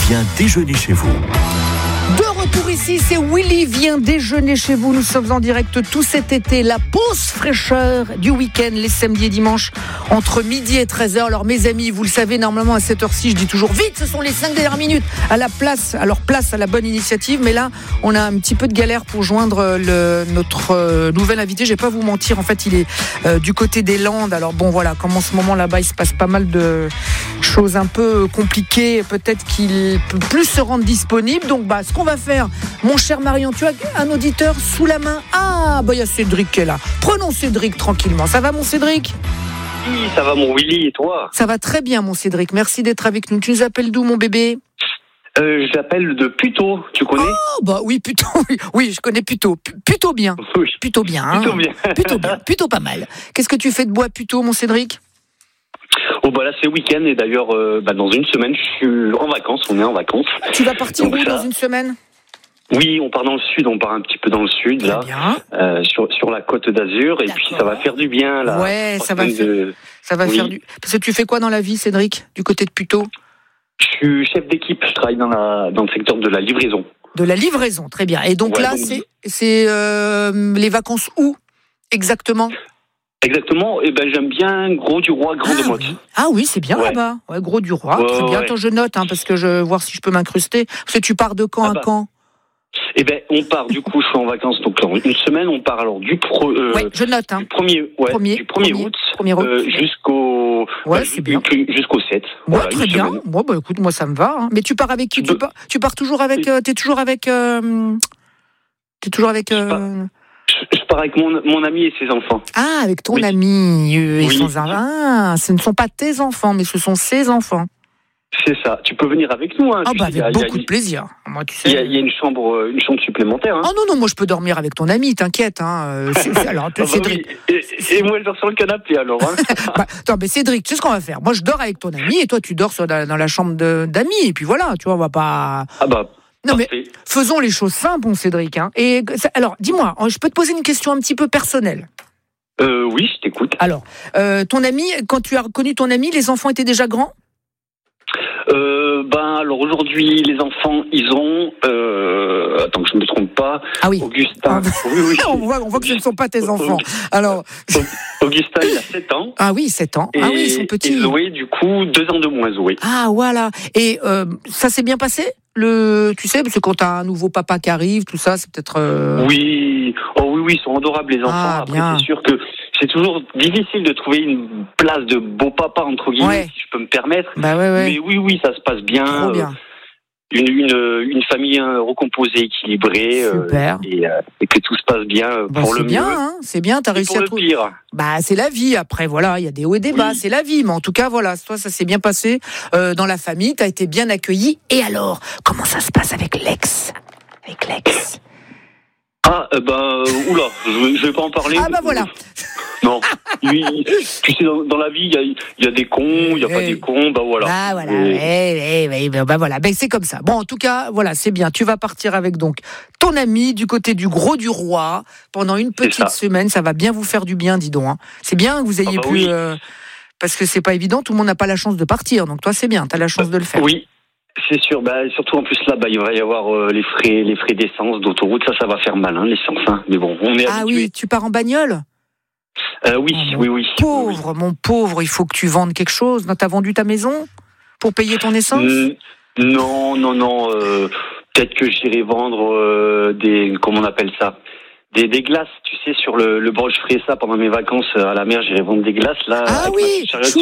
vient déjeuner chez vous. De retour ici, c'est Willy vient déjeuner chez vous. Nous sommes en direct tout cet été. La pause fraîcheur du week-end, les samedis et dimanches, entre midi et 13h. Alors mes amis, vous le savez, normalement à cette heure-ci, je dis toujours vite, ce sont les 5 dernières minutes à la place, à leur place à la bonne initiative. Mais là, on a un petit peu de galère pour joindre notre nouvel invité. Je vais pas vous mentir, en fait, il est du côté des Landes. Alors bon, voilà, comme en ce moment là-bas, il se passe pas mal de choses un peu compliquées. Peut-être qu'il peut plus se rendre disponible. Donc ce qu'on va faire, mon cher Marion, tu as un auditeur sous la main. Ah, il y a Cédric qui est là. Prenons Cédric tranquillement. Ça va, mon Cédric ? Oui, ça va, mon Willy, et toi ? Ça va très bien, mon Cédric. Merci d'être avec nous. Tu nous appelles d'où, mon bébé ? J'appelle de Puteaux, tu connais ? Oui, Puteaux. Oui, je connais Puteaux. Plutôt bien. Oui. Plutôt bien. Hein. Plutôt bien. Plutôt bien. Plutôt pas mal. Qu'est-ce que tu fais de beau à Puteaux, mon Cédric ? Là, c'est week-end, et d'ailleurs, dans une semaine, je suis en vacances, on est en vacances. Tu vas partir où dans une semaine ? Oui, on part dans le sud, on part un petit peu dans le sud, là, sur la côte d'Azur, et puis ça va faire du bien, là. Ouais, ça va faire du... Parce que tu fais quoi dans la vie, Cédric, du côté de Puteaux ? Je suis chef d'équipe, je travaille dans le secteur de la livraison. De la livraison, très bien. Et donc c'est les vacances où, exactement ? Exactement, j'aime bien Gros-du-Roi, Grande-Motte. Ah oui, c'est bien là-bas. Ouais, Gros-du-Roi, très bien. Attends, je note, parce que je veux voir si je peux m'incruster. Parce que tu pars de quand à quand ? On part, du coup, je suis en vacances, donc une semaine, on part alors du je note, du 1er août, jusqu'au, jusqu'au 7. Voilà, très bien. Écoute, moi, ça me va. Hein. Mais tu pars avec qui ? Tu pars toujours avec, t'es toujours avec, Je pars avec mon ami et ses enfants. Ah, avec ton ami. Ce ne sont pas tes enfants, mais ce sont ses enfants. C'est ça. Tu peux venir avec nous. Hein. Avec beaucoup de plaisir. Moi, tu sais. Il y a une chambre supplémentaire. Hein. Non, moi je peux dormir avec ton ami, t'inquiète. Hein. Alors, Cédric. Oui. Et moi je dors sur le canapé alors. Hein. Attends, mais Cédric, tu sais ce qu'on va faire ? Moi je dors avec ton ami et toi tu dors dans la chambre d'amis. Et puis voilà, tu vois, on va pas. Non mais faisons les choses simples, mon Cédric. Hein. Et alors, dis-moi, je peux te poser une question un petit peu personnelle. Oui, je t'écoute. Alors, ton ami, quand tu as reconnu ton ami, les enfants étaient déjà grands ? Alors aujourd'hui, les enfants, ils ont... attends que je ne me trompe pas. Ah oui. Augustin. Oui. on voit que ce ne sont pas tes enfants. Alors... Augustin, il a 7 ans. Ah oui, 7 ans. Ils sont petits. Et Zoé, du coup, 2 ans de moins, Zoé. Ah, voilà. Et ça s'est bien passé ? Tu sais, parce que quand t'as un nouveau papa qui arrive, tout ça, c'est peut-être... Oui, ils sont adorables, les enfants. Après, bien. C'est sûr que c'est toujours difficile de trouver une place de beau papa, entre guillemets, si je peux me permettre. Mais oui, ça se passe bien. Trop bien. Une famille recomposée, équilibrée, et que tout se passe bien pour le mieux. C'est bien, t'as réussi à trouver. Pour le pire. C'est la vie. Après, voilà, il y a des hauts et des bas, c'est la vie. Mais en tout cas, voilà, toi, ça s'est bien passé dans la famille. T'as été bien accueilli. Et alors, comment ça se passe avec l'ex ? Je vais pas en parler. Voilà. Non. Tu sais, dans la vie, il y a des cons, il y a pas des cons, voilà. Voilà. C'est comme ça. Bon, en tout cas, voilà, c'est bien. Tu vas partir avec donc ton ami du côté du Gros-du-Roi pendant une petite semaine. Ça va bien vous faire du bien, dis donc. Hein. C'est bien que vous ayez pu, parce que c'est pas évident. Tout le monde n'a pas la chance de partir. Donc toi, c'est bien. T'as la chance de le faire. Oui. C'est sûr, surtout en plus là, il va y avoir les frais d'essence, d'autoroute, ça va faire mal, l'essence. Hein. Mais bon, on est habitué. Ah oui, tu pars en bagnole ? Oui. Mon pauvre, il faut que tu vendes quelque chose. T'as vendu ta maison pour payer ton essence ? Non. Peut-être que j'irai vendre comment on appelle ça ? Des glaces, tu sais, sur le bord, je ferai ça pendant mes vacances à la mer, j'irai vendre des glaces là. Ah oui,